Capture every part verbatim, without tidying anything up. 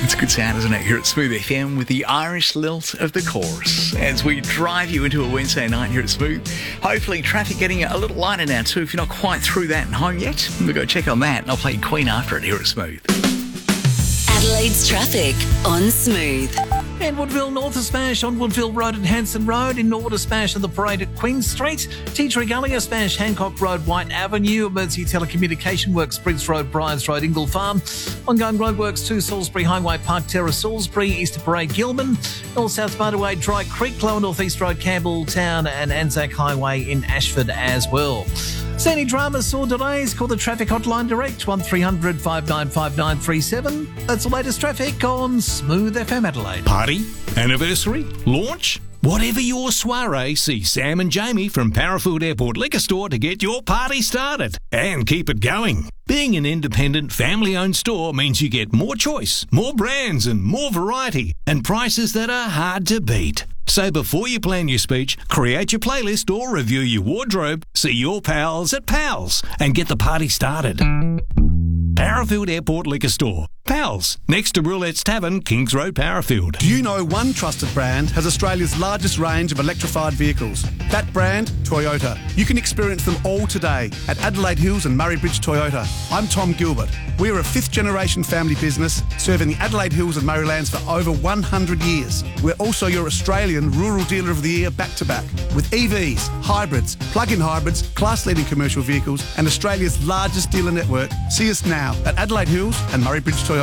It's a good sound, isn't it? Here at Smooth F M with the Irish lilt of the chorus as we drive you into a Wednesday night here at Smooth. Hopefully traffic getting a little lighter now too. If you're not quite through that and home yet, we'll go check on that and I'll play Queen after it here at Smooth. Adelaide's traffic on Smooth. In Woodville, north of Smash on Woodville Road and Hanson Road. In Norwood, a smash on the Parade at Queen Street. Tea Tree Gully, a smash Hancock Road, White Avenue. Emergency telecommunication works, Briggs Road, Bryans Road, Ingle Farm. Ongoing roadworks to Salisbury Highway, Park Terrace, Salisbury, Easter Parade, Gilman. North-South Motorway, Dry Creek, Lower North East Road, Campbelltown and Anzac Highway in Ashford as well. See any dramas or delays? Call the traffic hotline direct, one three hundred five nine five nine three seven. That's the latest traffic on Smooth F M Adelaide. Party, anniversary, launch, whatever your soiree, see Sam and Jamie from Parafield Airport Liquor Store to get your party started and keep it going. Being an independent, family-owned store means you get more choice, more brands and more variety and prices that are hard to beat. So before you plan your speech, create your playlist or review your wardrobe, see your pals at Pals and get the party started. Parafield Airport Liquor Store. Pals, next to Roulette's Tavern, Kings Road, Parafield. Do you know one trusted brand has Australia's largest range of electrified vehicles? That brand, Toyota. You can experience them all today at Adelaide Hills and Murray Bridge Toyota. I'm Tom Gilbert. We are a fifth generation family business serving the Adelaide Hills and Murraylands for over one hundred years. We're also your Australian Rural Dealer of the Year back to back with E Vs, hybrids, plug-in hybrids, class-leading commercial vehicles and Australia's largest dealer network. See us now at Adelaide Hills and Murray Bridge Toyota.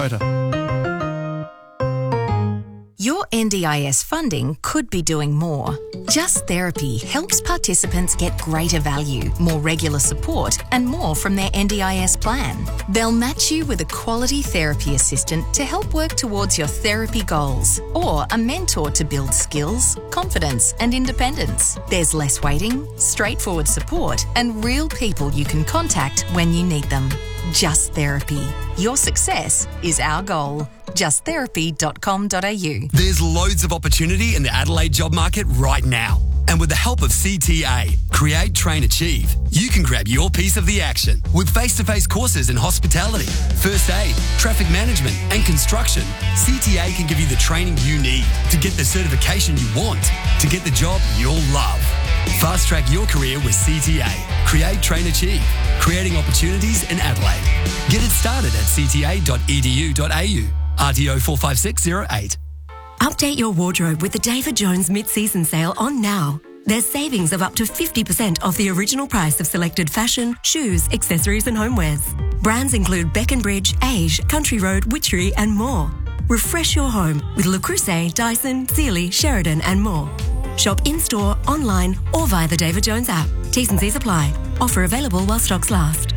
Your N D I S funding could be doing more. Just Therapy helps participants get greater value, more regular support and more from their N D I S plan. They'll match you with a quality therapy assistant to help work towards your therapy goals or a mentor to build skills, confidence and independence. There's less waiting, straightforward support and real people you can contact when you need them. Just Therapy. Your success is our goal. just therapy dot com dot a u. There's loads of opportunity in the Adelaide job market right now. And with the help of C T A, Create, Train, Achieve, you can grab your piece of the action. With face-to-face courses in hospitality, first aid, traffic management and construction, C T A can give you the training you need to get the certification you want, to get the job you'll love. Fast-track your career with C T A. Create, Train, Achieve. Creating opportunities in Adelaide. Get it started at c t a dot e d u dot a u. R T O four five six zero eight. Update your wardrobe with the David Jones mid-season sale on now. There's savings of up to fifty percent off the original price of selected fashion, shoes, accessories and homewares. Brands include Beckenbridge, Age, Country Road, Witchery and more. Refresh your home with Le Creuset, Dyson, Sealy, Sheridan and more. Shop in-store, online or via the David Jones app. T's and C's apply. Offer available while stocks last.